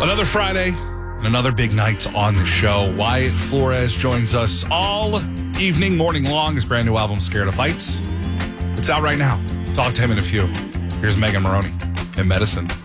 Another Friday and another big night on the show. Wyatt Flores joins us all evening, morning long. His brand new album, Scared of Heights. It's out right now. Talk to him in a few. Here's Megan Maroney in Medicine.